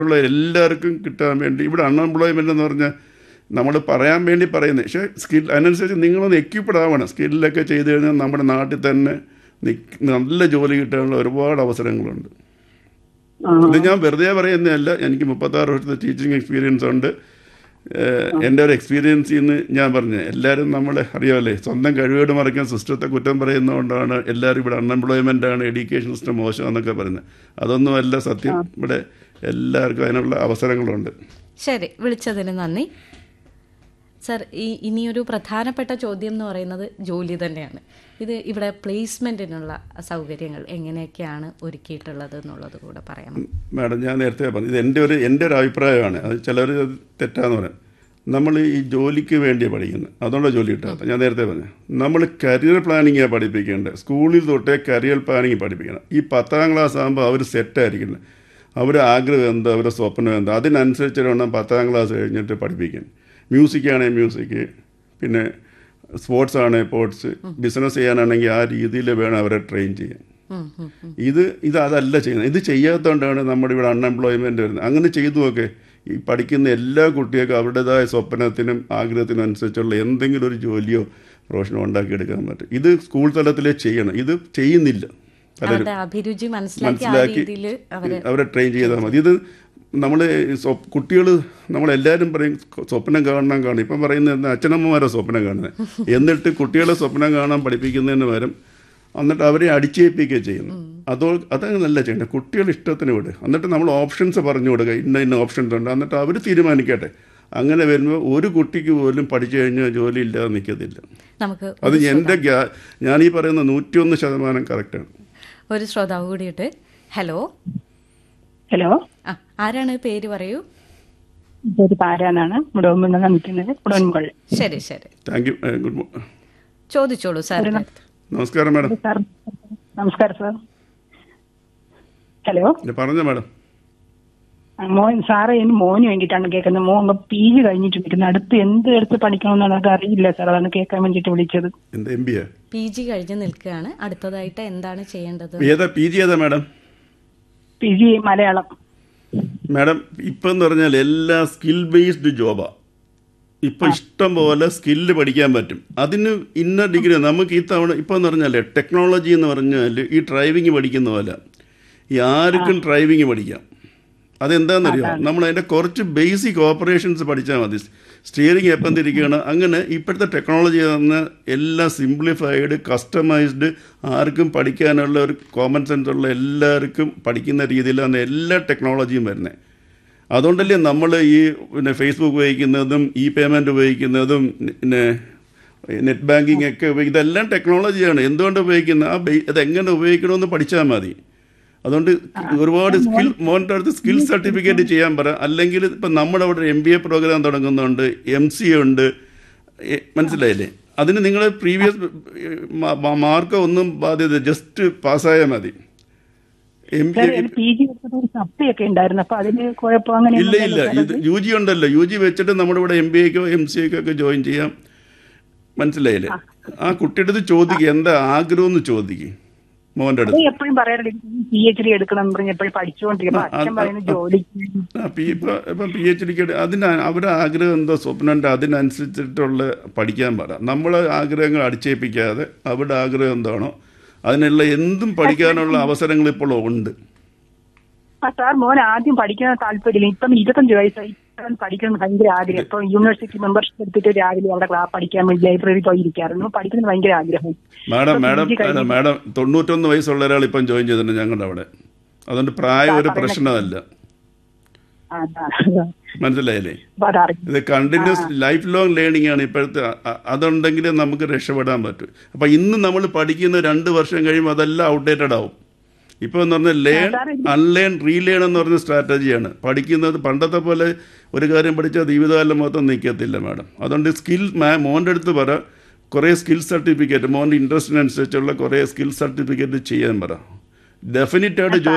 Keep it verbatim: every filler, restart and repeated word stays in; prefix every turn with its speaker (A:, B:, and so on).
A: ഉള്ള എല്ലാവർക്കും കിട്ടാൻ വേണ്ടി ഇവിടെ അൺഎംപ്ലോയ്മെൻ്റ് എന്ന് പറഞ്ഞാൽ നമ്മൾ പറയാൻ വേണ്ടി പറയുന്നത്, പക്ഷേ സ്കിൽ അതിനനുസരിച്ച് നിങ്ങളൊന്ന് എക്യുപ്ഡ് ആവണം. സ്കില്ലൊക്കെ ചെയ്ത് കഴിഞ്ഞാൽ നമ്മുടെ നാട്ടിൽ തന്നെ നല്ല ജോലി കിട്ടാനുള്ള ഒരുപാട് അവസരങ്ങളുണ്ട്. ഇത് ഞാൻ വെറുതെ പറയുന്നതല്ല, എനിക്ക് മുപ്പത്താറ് വർഷത്തെ ടീച്ചിങ് എക്സ്പീരിയൻസ് ഉണ്ട്. എൻ്റെ ഒരു എക്സ്പീരിയൻസിൽ നിന്ന് ഞാൻ പറഞ്ഞത്, എല്ലാവരും നമ്മളെ അറിയാമല്ലേ, സ്വന്തം കഴിവേട് മറിക്കാൻ സിസ്റ്റത്തെ കുറ്റം പറയുന്നതുകൊണ്ടാണ് എല്ലാവരും ഇവിടെ അൺഎംപ്ലോയ്മെൻ്റ് ആണ്, എഡ്യൂക്കേഷൻ സിസ്റ്റം മോശം എന്നൊക്കെ പറയുന്നത്. അതൊന്നുമല്ല സത്യം. ഇവിടെ എല്ലാവർക്കും അതിനുള്ള അവസരങ്ങളുണ്ട്.
B: ശരി, വിളിച്ചതിന് നന്ദി സർ. ഈ ഇനിയൊരു പ്രധാനപ്പെട്ട ചോദ്യം എന്ന് പറയുന്നത് ജോലി തന്നെയാണ്. ഇത് ഇവിടെ പ്ലേസ്മെൻറ്റിനുള്ള സൗകര്യങ്ങൾ എങ്ങനെയൊക്കെയാണ് ഒരുക്കിയിട്ടുള്ളത് എന്നുള്ളത് കൂടെ പറയണം.
A: മാഡം, ഞാൻ നേരത്തെ പറഞ്ഞു, ഇത് എൻ്റെ ഒരു എൻ്റെ ഒരു അഭിപ്രായമാണ്. അത് ചിലർ തെറ്റാന്ന് പറയാം. നമ്മൾ ഈ ജോലിക്ക് വേണ്ടിയാണ് പഠിക്കുന്നത്, അതുകൊണ്ടാണ് ജോലി കിട്ടാത്ത. ഞാൻ നേരത്തെ പറഞ്ഞു, നമ്മൾ കരിയർ പ്ലാനിങ്ങാണ് പഠിപ്പിക്കേണ്ടത്. സ്കൂളിൽ തൊട്ടേ കരിയർ പ്ലാനിങ് പഠിപ്പിക്കണം. ഈ പത്താം ക്ലാസ് ആകുമ്പോൾ അവർ സെറ്റായിരിക്കണം. അവരുടെ ആഗ്രഹം എന്താ, അവരുടെ സ്വപ്നം എന്താ, അതിനനുസരിച്ച് വേണം പത്താം ക്ലാസ് കഴിഞ്ഞിട്ട് പഠിപ്പിക്കാൻ. മ്യൂസിക്കാണെങ്കിൽ മ്യൂസിക്, പിന്നെ സ്പോർട്സ് ആണെങ്കിൽ സ്പോർട്സ്, ബിസിനസ് ചെയ്യാനാണെങ്കിൽ ആ രീതിയിൽ വേണം അവരെ ട്രെയിൻ ചെയ്യാൻ. ഇത് ഇത് അതല്ല ചെയ്യുന്നത്. ഇത് ചെയ്യാത്തതുകൊണ്ടാണ് നമ്മുടെ ഇവിടെ അൺഎംപ്ലോയ്മെൻറ്റ് വരുന്നത്. അങ്ങനെ ചെയ്തുമൊക്കെ ഈ പഠിക്കുന്ന എല്ലാ കുട്ടികൾക്കും അവരുടേതായ സ്വപ്നത്തിനും ആഗ്രഹത്തിനും അനുസരിച്ചുള്ള എന്തെങ്കിലും ഒരു ജോലിയോ പ്രൊഫഷനോ ഉണ്ടാക്കിയെടുക്കാൻ പറ്റും. ഇത് സ്കൂൾ തലത്തിലേ ചെയ്യണം. ഇത് ചെയ്യുന്നില്ല. പലരും മനസ്സിലാക്കി അവരെ ട്രെയിൻ ചെയ്താൽ മതി. ഇത് നമ്മൾ കുട്ടികൾ നമ്മളെല്ലാവരും പറയും സ്വപ്നം കാണാൻ കാണും. ഇപ്പം പറയുന്നത് അച്ഛനമ്മമാരെ സ്വപ്നം കാണുന്നത്. എന്നിട്ട് കുട്ടികളെ സ്വപ്നം കാണാൻ പഠിപ്പിക്കുന്നതിന് പകരം എന്നിട്ട് അവരെ അടിച്ചേൽപ്പിക്കുകയും ചെയ്യുന്നു. അതോ അതങ്ങനെ നല്ല ചെയ്യേണ്ടത്. കുട്ടികൾ ഇഷ്ടത്തിന് വിട്. എന്നിട്ട് നമ്മൾ ഓപ്ഷൻസ് പറഞ്ഞു കൊടുക്കുക, ഇന്ന ഇന്ന ഓപ്ഷൻസ് ഉണ്ട്, എന്നിട്ട് അവർ തീരുമാനിക്കട്ടെ. അങ്ങനെ വരുമ്പോൾ ഒരു കുട്ടിക്ക് പോലും പഠിച്ചു കഴിഞ്ഞാൽ ജോലി ഇല്ലാതെ നിൽക്കത്തില്ല. അത് എൻ്റെ ഞാൻ ഈ പറയുന്ന നൂറ്റിയൊന്ന് ശതമാനം കറക്റ്റാണ്.
B: ഒരു ശ്രോതാവ് കൂടിയിട്ട്. ഹലോ
C: ഹലോ,
B: ആ ആരാണ്, പേര് പറയൂ. ശരി ശരി,
A: താങ്ക് യു. ഗുഡ്
B: ചോദിച്ചോളൂ സാർ.
A: നമസ്കാരം മാഡം.
C: നമസ്കാരം സാർ. ഹലോ,
A: പറഞ്ഞോ മാഡം.
C: മോൻ സാറേ, ഇനി മോന് വേണ്ടിയിട്ടാണ് കേൾക്കുന്നത്. മോൻ പി ജി കഴിഞ്ഞിട്ട് നിൽക്കുന്നത്. അടുത്ത് എന്ത് എടുത്ത് പഠിക്കണമെന്നാണ് അത് അറിയില്ല സാർ. അതാണ് കേൾക്കാൻ വേണ്ടിയിട്ട് വിളിച്ചത്.
B: പി ജി കഴിഞ്ഞ് നിൽക്കുകയാണ്. അടുത്തതായിട്ട് എന്താണ് ചെയ്യേണ്ടത്?
A: ഏതാ പി ജി ഏതാ madam?
C: P G Malayalam.
A: Madam, ഇപ്പം എന്ന് പറഞ്ഞാൽ എല്ലാ സ്കിൽ ബേസ്ഡ് ജോബാണ്. ഇപ്പം ഇഷ്ടം പോലെ സ്കില്ല് പഠിക്കാൻ പറ്റും. അതിന് ഇന്ന ഡിഗ്രി നമുക്ക് ഈ തവണ ഇപ്പം എന്ന് പറഞ്ഞാൽ ടെക്നോളജി എന്ന് പറഞ്ഞാൽ ഈ ഡ്രൈവിങ് പഠിക്കുന്ന പോലെ ഈ ആർക്കും ഡ്രൈവിങ് പഠിക്കാം. അതെന്താണെന്നറിയോ, നമ്മൾ അതിൻ്റെ കുറച്ച് ബേസിക് ഓപ്പറേഷൻസ് പഠിച്ചാൽ മതി. സ്റ്റിയറിംഗ് എപ്പം തിരിക്കുകയാണ്, അങ്ങനെ ഇപ്പോഴത്തെ ടെക്നോളജി തന്ന എല്ലാം സിംപ്ലിഫൈഡ്, കസ്റ്റമൈസ്ഡ്, ആർക്കും പഠിക്കാനുള്ള ഒരു കോമൺ സെൻസ് ഉള്ള എല്ലാവർക്കും പഠിക്കുന്ന രീതിയിലാണ് എല്ലാ ടെക്നോളജിയും വരുന്നത്. അതുകൊണ്ടല്ലേ നമ്മൾ ഈ പിന്നെ ഫേസ്ബുക്ക് ഉപയോഗിക്കുന്നതും ഇ പേയ്മെൻറ്റ് ഉപയോഗിക്കുന്നതും പിന്നെ നെറ്റ് ബാങ്കിങ് ഒക്കെ ഉപയോഗിക്കുന്നത് ഇതെല്ലാം ടെക്നോളജിയാണ്. എന്തുകൊണ്ട് ഉപയോഗിക്കുന്നത്, ആ അതെങ്ങനെ ഉപയോഗിക്കണമെന്ന് പഠിച്ചാൽ മതി. അതുകൊണ്ട് ഒരുപാട് സ്കിൽ മോൻ്റെ അടുത്ത് സ്കിൽ സർട്ടിഫിക്കറ്റ് ചെയ്യാൻ പറ. അല്ലെങ്കിൽ ഇപ്പം നമ്മുടെ അവിടെ എം ബി എ പ്രോഗ്രാം തുടങ്ങുന്നുണ്ട്, എം സി എ ഉണ്ട്, മനസ്സിലായില്ലേ? അതിന് നിങ്ങൾ പ്രീവിയസ് മാർക്ക് ഒന്നും ബാധ്യത, ജസ്റ്റ് പാസ്സായാൽ മതി. എം ബി എ ഇല്ല ഇല്ല ഇത് യു ജി ഉണ്ടല്ലോ, യു ജി വെച്ചിട്ട് നമ്മുടെ ഇവിടെ M B echo M C echo ഒക്കെ ജോയിൻ ചെയ്യാം. മനസ്സിലായില്ലേ? ആ കുട്ടിയുടെ അടുത്ത് ചോദിക്കുക, എന്താ ആഗ്രഹം എന്ന് ചോദിക്കും മോൻ്റെ അടുത്ത്.
C: എപ്പോഴും പറയാറുണ്ട് പി എച്ച് ഡി എടുക്കണം എപ്പോഴും പഠിച്ചുകൊണ്ടിരിക്കും.
A: ഇപ്പം പി എച്ച് ഡിക്ക് അതിന് അവരുടെ ആഗ്രഹം എന്തോ സ്വപ്നം, അതിനനുസരിച്ചിട്ടുള്ള പഠിക്കാൻ പറ. നമ്മളെ ആഗ്രഹങ്ങൾ അടിച്ചേൽപ്പിക്കാതെ അവരുടെ ആഗ്രഹം എന്താണോ അതിനുള്ള എന്തും പഠിക്കാനുള്ള അവസരങ്ങൾ ഇപ്പോൾ ഉണ്ട്.
C: ആ സാർ, മോൻ ആദ്യം പഠിക്കാൻ താല്പര്യമില്ല. ഇപ്പം ഇരുപത്തഞ്ച് വയസ്സായി പഠിക്കണം ഭയങ്കര ആഗ്രഹം. ഇപ്പൊ യൂണിവേഴ്സിറ്റി മെമ്പർഷിപ്പ് എടുത്തിട്ട് രാവിലെ അവിടെ ക്ലാസ് പഠിക്കാൻ വേണ്ടി ലൈബ്രറി പോയി ഇരിക്കാറുണ്ട്. പഠിക്കുന്നത് ഭയങ്കര ആഗ്രഹം.
A: മാഡം മാഡം മാഡം തൊണ്ണൂറ്റൊന്ന് വയസ്സുള്ള ഒരാൾ ഇപ്പം ജോയിൻ ചെയ്തിട്ടുണ്ട് ഞങ്ങളുടെ അവിടെ. അതുകൊണ്ട് പ്രായം ഒരു പ്രശ്നമല്ല. മനസ്സിലായില്ലേ? ഇത് കണ്ടിന്യൂസ് ലൈഫ് ലോങ് ലേണിംഗ് ആണ് ഇപ്പോഴത്തെ. അതുണ്ടെങ്കിൽ നമുക്ക് രക്ഷപ്പെടാൻ പറ്റും. അപ്പം ഇന്ന് നമ്മൾ പഠിക്കുന്ന രണ്ട് വർഷം കഴിയുമ്പോൾ അതെല്ലാം ഔട്ട്ഡേറ്റഡ് ആവും. ഇപ്പോൾ എന്ന് പറഞ്ഞാൽ ലേൺ അൺലേൺ റീലേൺ എന്ന് പറഞ്ഞ സ്ട്രാറ്റജിയാണ് പഠിക്കുന്നത്. പണ്ടത്തെ പോലെ ഒരു കാര്യം പഠിച്ചാൽ ജീവിതകാലം മൊത്തം നിൽക്കത്തില്ല മാഡം. അതുകൊണ്ട് സ്കിൽ മോൻ്റെ അടുത്ത് പറ, കുറേ സ്കിൽ സർട്ടിഫിക്കറ്റ് മോൻ്റെ ഇൻട്രസ്റ്റിനനുസരിച്ചുള്ള കുറേ സ്കിൽ സർട്ടിഫിക്കറ്റ് ചെയ്യാൻ പറ. ഡെഫിനറ്റായിട്ട് ജോലി